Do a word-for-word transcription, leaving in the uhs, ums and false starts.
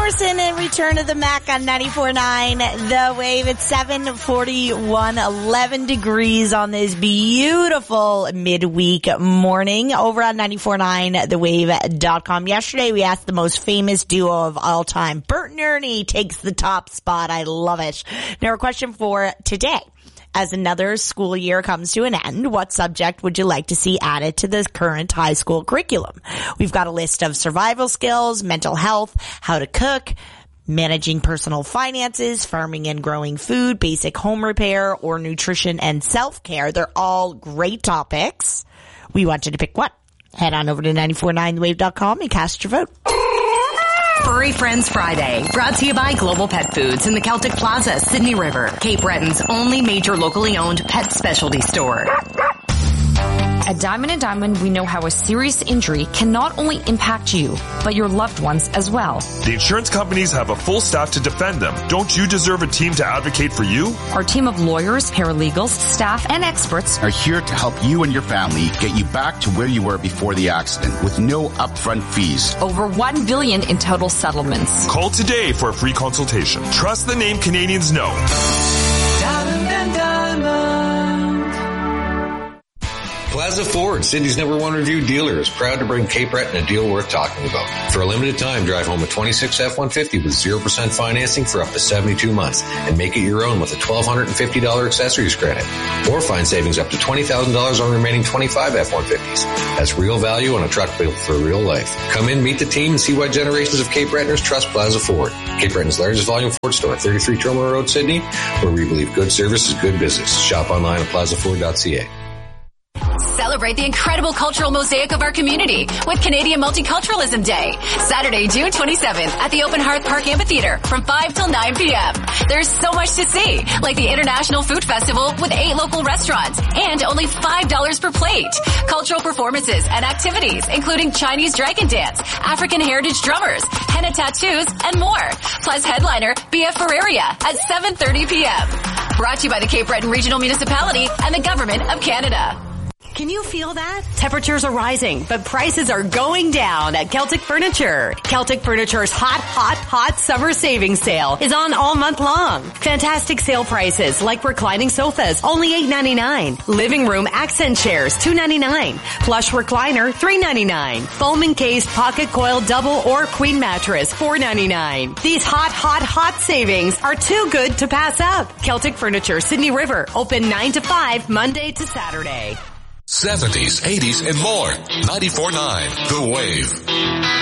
Morrison and Return of the Mac on ninety-four point nine The Wave. It's seven forty-one, eleven degrees on this beautiful midweek morning over on ninety-four point nine the wave dot com. Yesterday we asked the most famous duo of all time. Bert and Ernie takes the top spot. I love it. Now our question for today. As another school year comes to an end, what subject would you like to see added to the current high school curriculum? We've got a list of survival skills, mental health, how to cook, managing personal finances, farming and growing food, basic home repair, or nutrition and self-care. They're all great topics. We want you to pick one. Head on over to ninety-four point nine the wave dot com and cast your vote. Furry Friends Friday, brought to you by Global Pet Foods in the Celtic Plaza, Sydney River, Cape Breton's only major locally owned pet specialty store. At Diamond and Diamond, we know how a serious injury can not only impact you, but your loved ones as well. The insurance companies have a full staff to defend them. Don't you deserve a team to advocate for you? Our team of lawyers, paralegals, staff, and experts are here to help you and your family get you back to where you were before the accident with no upfront fees. Over one billion dollars in total settlements. Call today for a free consultation. Trust the name Canadians know. Diamond and Diamond. Plaza Ford, Sydney's number one review dealer, is proud to bring Cape Breton a deal worth talking about. For a limited time, drive home a twenty-six F one fifty with zero percent financing for up to seventy-two months and make it your own with a one thousand two hundred fifty dollars accessories credit. Or find savings up to twenty thousand dollars on remaining twenty-five F one fifties. That's real value on a truck built for real life. Come in, meet the team, and see why generations of Cape Bretoners trust Plaza Ford. Cape Breton's largest volume Ford store, thirty-three Tromar Road, Sydney, where we believe good service is good business. Shop online at plaza ford dot c a. Celebrate the incredible cultural mosaic of our community with Canadian Multiculturalism Day, Saturday, June twenty-seventh at the Open Hearth Park Amphitheater from five till nine p.m. There's so much to see, like the International Food Festival with eight local restaurants and only five dollars per plate. Cultural performances and activities, including Chinese dragon dance, African heritage drummers, henna tattoos, and more. Plus headliner B F Ferreria at seven thirty p.m. Brought to you by the Cape Breton Regional Municipality and the Government of Canada. Can you feel that? Temperatures are rising, but prices are going down at Celtic Furniture. Celtic Furniture's hot, hot, hot summer savings sale is on all month long. Fantastic sale prices like reclining sofas, only eight ninety-nine. Living room accent chairs, two ninety-nine. Plush recliner, three ninety-nine. Foam encased pocket coil double or queen mattress, four ninety-nine. These hot, hot, hot savings are too good to pass up. Celtic Furniture, Sydney River, open nine to five, Monday to Saturday. seventies, eighties, and more. ninety-four point nine The Wave.